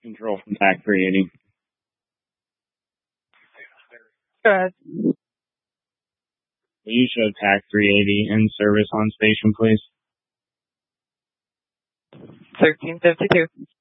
Control from TAC 380. Go ahead. Will you show TAC 380 in service on station, please? 1352.